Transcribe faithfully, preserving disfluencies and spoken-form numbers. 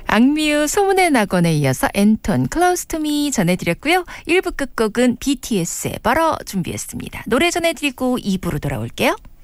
악뮤 소문의 낙원에 이어서 앤톤 Close to Me 전해드렸고요. 일 부 끝곡은 비티에스의 벌어 준비했습니다. 노래 전해드리고 이 부로 돌아올게요.